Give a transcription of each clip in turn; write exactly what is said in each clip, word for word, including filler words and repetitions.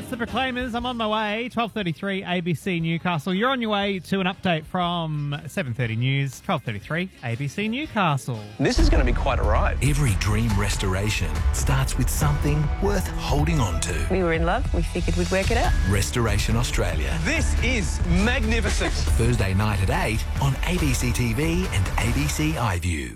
It's the Proclaimers. I'm on my way. twelve thirty-three A B C Newcastle. You're on your way to an update from seven thirty News. twelve thirty-three A B C Newcastle. This is going to be quite a ride. Every dream restoration starts with something worth holding on to. We were in love. We figured we'd work it out. Restoration Australia. This is magnificent. Thursday night at eight on A B C T V and A B C iView.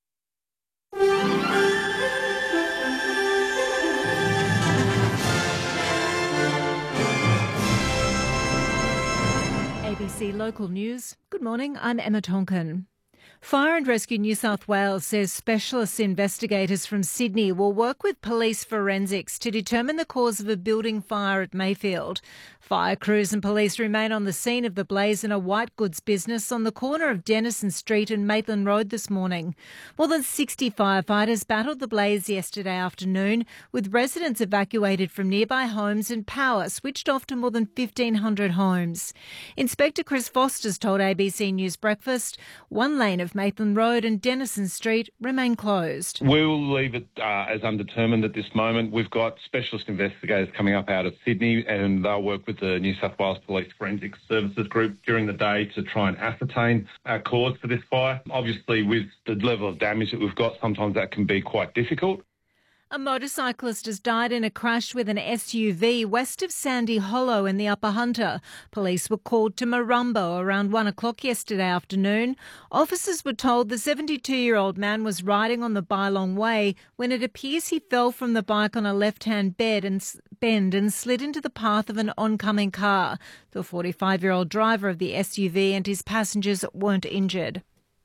A B C Local News. Good morning, I'm Emma Tonkin. Fire and Rescue New South Wales says specialist investigators from Sydney will work with police forensics to determine the cause of a building fire at Mayfield. Fire crews and police remain on the scene of the blaze in a white goods business on the corner of Denison Street and Maitland Road this morning. More than sixty firefighters battled the blaze yesterday afternoon, with residents evacuated from nearby homes and power switched off to more than fifteen hundred homes. Inspector Chris Foster's told A B C News Breakfast one lane of Maitland Road and Denison Street remain closed. We will leave it uh, as undetermined at this moment. We've got specialist investigators coming up out of Sydney, and they'll work with the New South Wales Police Forensic Services Group during the day to try and ascertain our cause for this fire. Obviously, with the level of damage that we've got, sometimes that can be quite difficult. A motorcyclist has died in a crash with an S U V west of Sandy Hollow in the Upper Hunter. Police were called to Marumbo around one o'clock yesterday afternoon. Officers were told the seventy-two-year-old man was riding on the Bylong Way when it appears he fell from the bike on a left-hand bed and bend and slid into the path of an oncoming car. The forty-five-year-old driver of the S U V and his passengers weren't injured.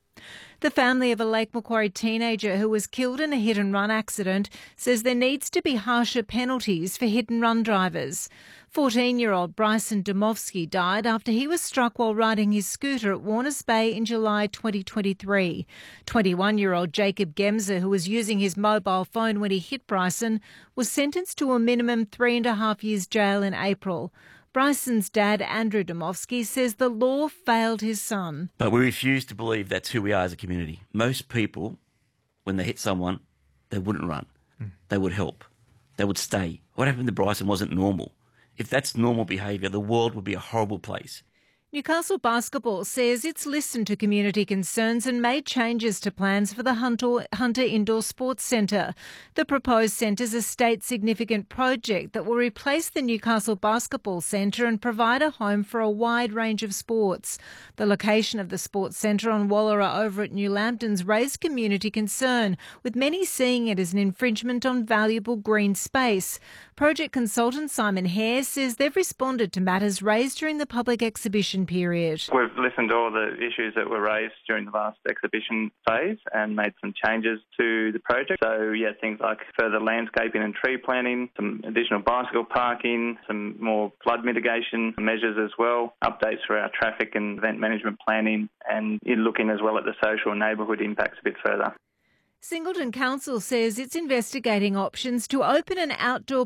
The family of a Lake Macquarie teenager who was killed in a hit-and-run accident says there needs to be harsher penalties for hit-and-run drivers. fourteen-year-old Bryson Domovsky died after he was struck while riding his scooter at Warners Bay in July twenty twenty-three. twenty-one-year-old Jacob Gemser, who was using his mobile phone when he hit Bryson, was sentenced to a minimum three and a half years jail in April. Bryson's dad, Andrew Domovsky, says the law failed his son. But we refuse to believe that's who we are as a community. Most people, when they hit someone, they wouldn't run. Mm. They would help. They would stay. What happened to Bryson wasn't normal. If that's normal behaviour, the world would be a horrible place. Newcastle Basketball says it's listened to community concerns and made changes to plans for the Hunter, Hunter Indoor Sports Centre. The proposed centre is a state-significant project that will replace the Newcastle Basketball Centre and provide a home for a wide range of sports. The location of the sports centre on Wallara over at New Lambton's raised community concern, with many seeing it as an infringement on valuable green space. Project consultant Simon Hare says they've responded to matters raised during the public exhibition period. We've listened to all the issues that were raised during the last exhibition phase and made some changes to the project. So, yeah, things like further landscaping and tree planting, some additional bicycle parking, some more flood mitigation measures as well, updates for our traffic and event management planning, and looking as well at the social and neighbourhood impacts a bit further. Singleton Council says it's investigating options to open an outdoor